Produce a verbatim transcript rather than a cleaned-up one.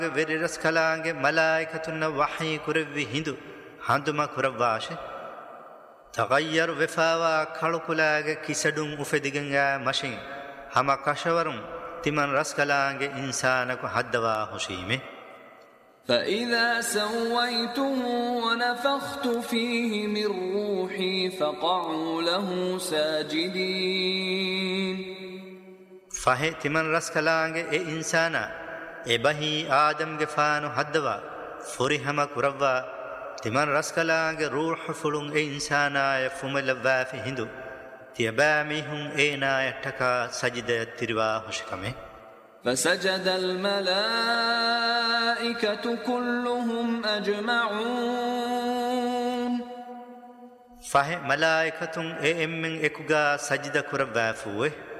وررس كلانge ملائكتنا وحي كربي هندو هندما كرباشه تغير وفاوا خلقلاge كيسدون أفديگنگا ماشين هما كشورم تمن رس كلانge إنسانك حدوا هشيمه فإذا سويته ونفخت فيه من روحي فقعوا له ساجدين فهي تمن رس كلانge إ إنسانا إبهي آدم گفانو حدوا فريهما كروا تمن رس كلانge روح فلون إ إنسانا يفملوا في هندو تيباميهم إينا يتكا سجد تروا هشكمه فسجد الملائكة كلهم أجمعون فهي ملائكة إمن إكوغا سجد كروا فوه